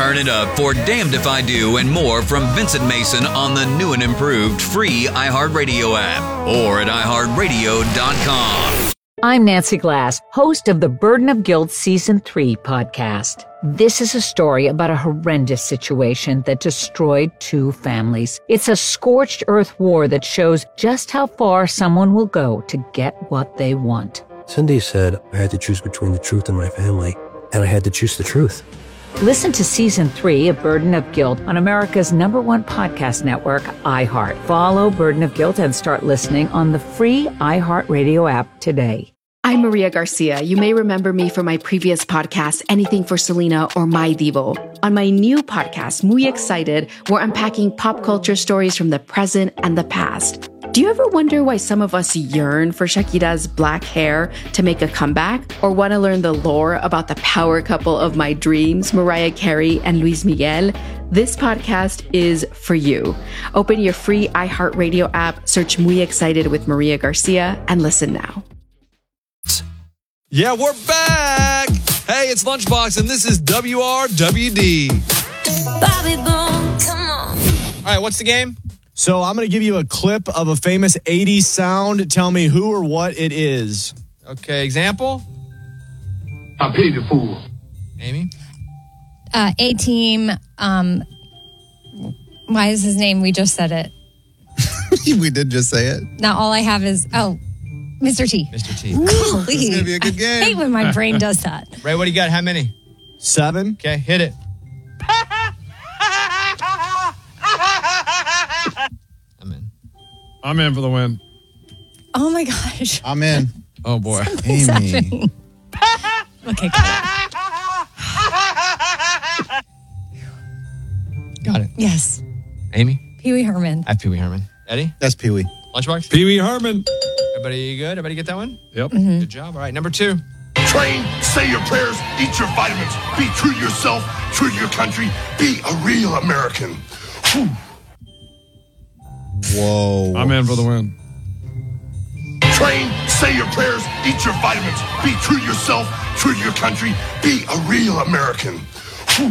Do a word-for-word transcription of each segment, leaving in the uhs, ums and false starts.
turn it up for Damned If I Do and more from Vincent Mason on the new and improved free iHeartRadio app or at i heart radio dot com. I'm Nancy Glass, host of the Burden of Guilt Season three podcast. This is a story about a horrendous situation that destroyed two families. It's a scorched earth war that shows just how far someone will go to get what they want. Cindy said I had to choose between the truth and my family, and I had to choose the truth. Listen to Season three of Burden of Guilt on America's number one podcast network, iHeart. Follow Burden of Guilt and start listening on the free iHeartRadio app today. I'm Maria Garcia. You may remember me from my previous podcast, Anything for Selena or My Divo. On my new podcast, Muy Excited, we're unpacking pop culture stories from the present and the past. Do you ever wonder why some of us yearn for Shakira's black hair to make a comeback? Or want to learn the lore about the power couple of my dreams, Mariah Carey and Luis Miguel? This podcast is for you. Open your free iHeartRadio app, search Muy Excited with Maria Garcia, and listen now. Yeah, we're back. Hey, it's Lunchbox, and this is W R W D. Bobby Boone, come on. All right, what's the game? So I'm going to give you a clip of a famous eighties sound. Tell me who or what it is. Okay, example? I pity the fool. Amy? Uh, A-Team. Um, why is his name? We just said it. We did just say it. Now all I have is, oh, Mister T. Mister T. Golly. This is going to be a good game. I hate when my brain does that. Ray, what do you got? How many? Seven. Okay, hit it. I'm in. I'm in for the win. Oh my gosh. I'm in. Oh boy. Something's Amy. happening. Okay, got it. Got it. Yes. Amy? Pee Wee Herman. I have Pee Wee Herman. Eddie? That's Pee Wee. Lunchbox? Pee Wee Herman. Everybody good? Everybody get that one? Yep. Mm-hmm. Good job. All right, number two. Train, say your prayers, eat your vitamins, be true to yourself, true to your country, be a real American. Whew. Whoa. I'm in for the win. Train, say your prayers, eat your vitamins, be true to yourself, true to your country, be a real American. Whew.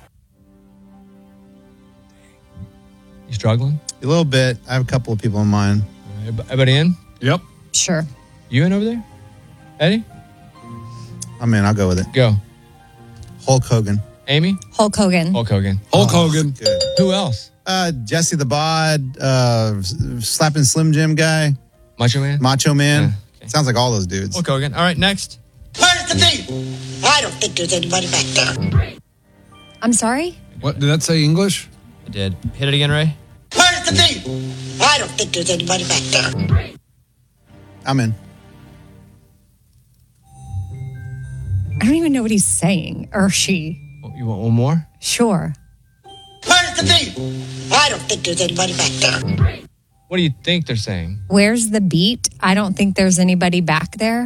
You struggling? A little bit. I have a couple of people in mind. All right, everybody in? Yep. Sure. You in over there? Eddie? I'm in. I'll go with it. Go. Hulk Hogan. Amy? Hulk Hogan. Hulk Hogan. Hulk Oh, Hogan. Good. Who else? Uh, Jesse the Bod, uh, slapping Slim Jim guy, Macho Man? Macho Man. Yeah, okay. Sounds like all those dudes. Hulk Hogan. All right, next. Where's the beat? I don't think there's anybody back there. I'm sorry? What did that say? English? I did. Hit it again, Ray. Where's the beat? I don't think there's anybody back there. I'm in. I don't even know what he's saying. Or she. Oh, you want one more? Sure. Where's the beat? I don't think there's anybody back there. What do you think they're saying? Where's the beat? I don't think there's anybody back there.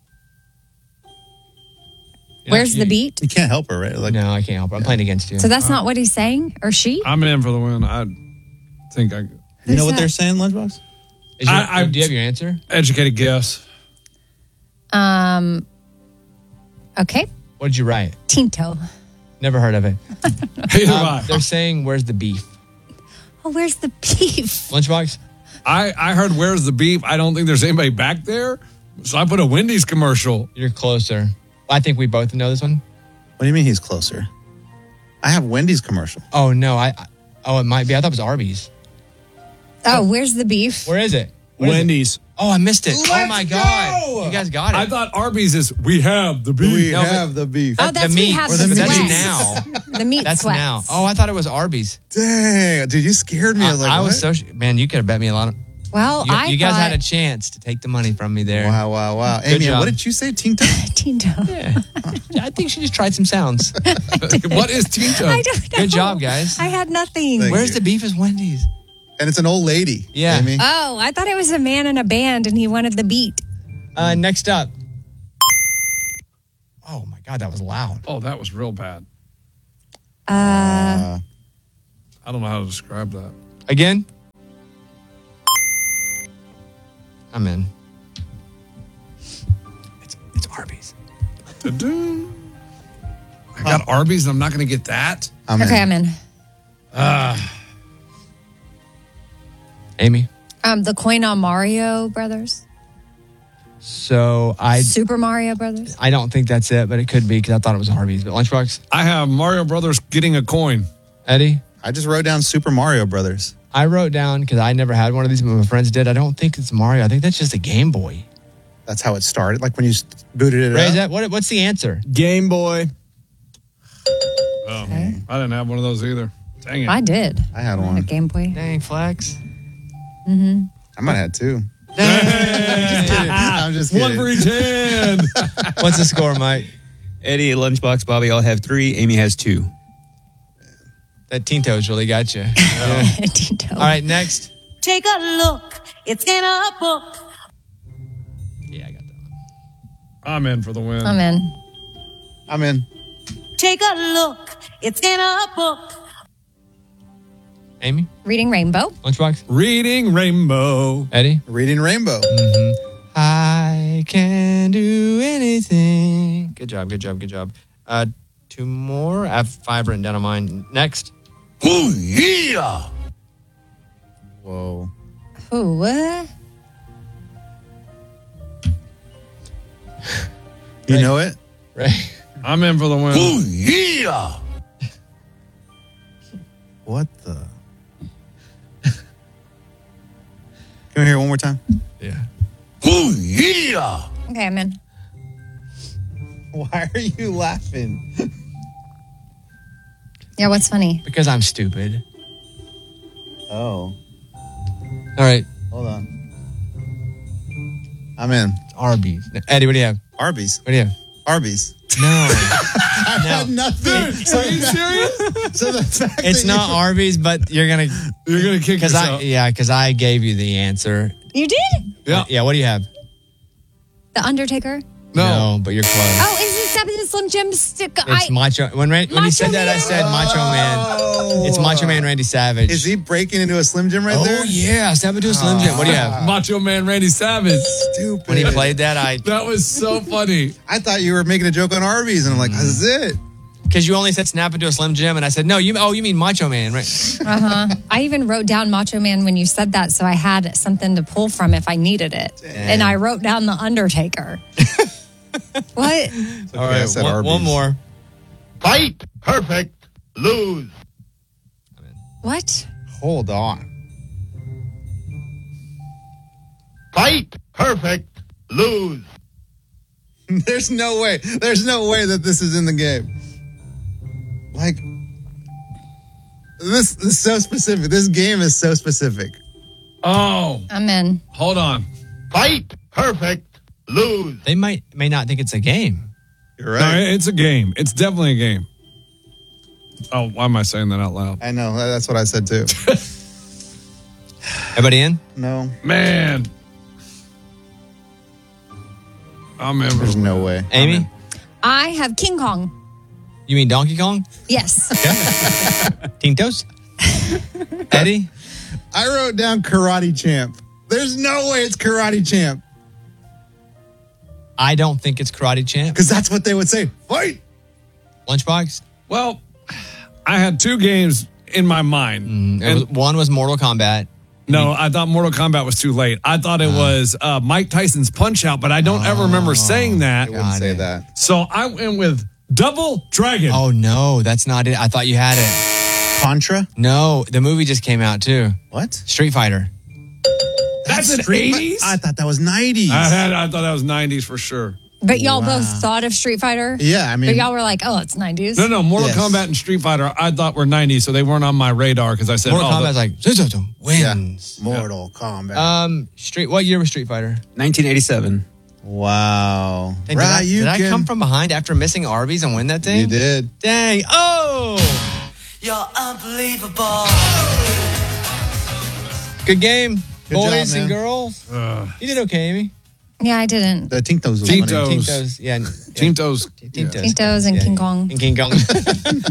You're Where's not- the you- beat? You can't help her, right? Like, No, I can't help it. I'm playing against you. So that's not what he's saying? Or she? I'm in for the win. I think I you know Who's what that? they're saying, Lunchbox? Is your, I- I- do you have your answer? educated guess. Um. Okay. What did you write? Tinto. Never heard of it. Either Um, I. they're saying, where's the beef? Oh, where's the beef? Lunchbox? I I heard where's the beef. I don't think there's anybody back there. So I put a Wendy's commercial. You're closer. I think we both know this one. What do you mean he's closer? I have Wendy's commercial. Oh, no. I. I oh, it might be. I thought it was Arby's. Oh, where's the beef? Where is it? What is it? Wendy's. Oh, I missed it. Let's oh, my God. go. You guys got it. I thought Arby's is we have the beef. We No, but- have the beef. Oh, that's the we meat. have Or the the But meat. that's sweats. now. The meat That's sweats. now. Oh, I thought it was Arby's. Dang, dude, you scared me. I I, was like, I was what? so... sh- Man, you could have bet me a lot of... Well, You, I you guys thought had a chance to take the money from me there. Wow, wow, wow. Good Amy, job. what did you say? Tinto? Tinto. Yeah. I think she just tried some sounds. What is Tinto? I don't know. Good job, guys. I had nothing. Thank Where's you. the beef is Wendy's? And it's an old lady. Yeah. Amy. Oh, I thought it was a man in a band and he wanted the beat. Uh, next up. Oh, my God. That was loud. Oh, that was real bad. Uh, Uh, I don't know how to describe that. Again? I'm in. It's, it's Arby's. Da-doo. I got Arby's and I'm not going to get that? I'm okay, in. I'm in. Uh, Amy? Um, the coin on Mario Brothers. So I Super Mario Brothers. I don't think that's it, but it could be because I thought it was Arby's. But Lunchbox? I have Mario Brothers getting a coin. Eddie? I just wrote down Super Mario Brothers. I wrote down, because I never had one of these, but my friends did. I don't think it's Mario. I think that's just a Game Boy. That's how it started, like when you booted it Ray, up. is that, what, what's the answer? Game Boy. Oh, Okay. I didn't have one of those either. Dang it. I did. I had A one. Game Boy. Dang, Flex. Mm-hmm. I might have had two. Dang. I'm just kidding. One for each hand. What's the score, Mike? Eddie, Lunchbox, Bobby all have three. Amy has two. That Tinto's really got you. Tinto. All right, next. Take a look. It's in a book. Yeah, I got that one. I'm in for the win. I'm in. I'm in. Take a look. It's in a book. Amy? Reading Rainbow. Lunchbox? Reading Rainbow. Eddie? Reading Rainbow. Mm-hmm. I can do anything. Good job, good job, good job. Uh, two more. I have five written down on mine. Next. Ooh, yeah. Whoa. Ooh, what? You know it? Ray? I'm in for the win. Ooh, yeah. What the? Can we hear it one more time? Yeah. Ooh, yeah. Okay, I'm in. Why are you laughing? Yeah, what's funny? Because I'm stupid. Oh, All right. hold on. I'm in. Arby's. Eddie, what do you have? Arby's. What do you have? Arby's. No. I No. had nothing. So Are you the fact- serious? So the fact It's that not you- Arby's, but you're going to... You're going to kick Cause I, yourself. yeah, because I gave you the answer. You did? Yeah. Yeah, what do you have? The Undertaker. No. but you're close. Oh, is it Seven Slim Jim stick? It's I, Macho. When, Ran- when you Macho said that, I Man? said Macho Man. Oh. It's Macho Man Randy Savage. Is he breaking into a Slim Jim right oh, there? yeah. Step into a Slim Jim. What do you have? Macho Man Randy Savage. Stupid. When he played that, I... That was so funny. I thought you were making a joke on Arby's, and I'm like, this is it. Because you only said snap into a Slim Jim, and I said, no, you. oh, you mean Macho Man, right? uh-huh. I even wrote down Macho Man when you said that, so I had something to pull from if I needed it. And I wrote down the Undertaker. What? Okay, All I right, said one, Arby's. one more. Fight perfect. Lose. What? Hold on. Fight perfect. Lose. There's no way. There's no way that this is in the game. Like, this is so specific. This game is so specific. Oh, I'm in. hold on. Fight perfect. Lose. They might may not think it's a game. You're No, right. it's a game. It's definitely a game. Oh, why am I saying that out loud? I know. That's what I said too. Everybody in? No. Man. I'm in. There's no way. Amy? I have King Kong. You mean Donkey Kong? Yes. Tintos? Eddie? I wrote down Karate Champ. There's no way it's Karate Champ. I don't think it's Karate Champ. Because that's what they would say. Fight. Lunchbox? Well, I had two games in my mind. Mm, it And- was, one was Mortal Kombat. No, I thought Mortal Kombat was too late. I thought it was uh, Mike Tyson's Punch Out, but I don't ever remember saying that. I wouldn't say that. So I went with Double Dragon. Oh, no, that's not it. I thought you had it. Contra? No, the movie just came out, too. What? Street Fighter. That's an eighties? I thought that was nineties. I had. I thought that was nineties for sure. But y'all both thought of Street Fighter? Yeah, I mean. But y'all were like, oh, it's nineties. No, no, Mortal Yes. Kombat and Street Fighter I thought were nineties, so they weren't on my radar because I said, Mortal oh, Kombat's the- like, Zuzuzu wins. Mortal Kombat. Um, Street. What year was Street Fighter? nineteen eighty-seven. Wow. Dang, right, did I, you did I can. come from behind after missing Arby's and win that thing? You did. Dang. Oh! You're unbelievable. Good game, Good boys job, and man. girls. Uh, You did okay, Amy. Yeah, I didn't. The Tintos was Tintos. funny. Tintos. Yeah. Tintos. Tintos. Tintos and Yeah. King Kong. And King Kong.